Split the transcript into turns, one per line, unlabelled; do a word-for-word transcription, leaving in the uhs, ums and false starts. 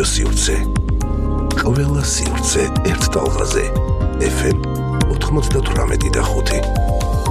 რადიო სივრცე. ყველა სივრცე ერთ ტალღაზე. ეფ ემ ოთხმოცდათვრამეტი და ხუთი.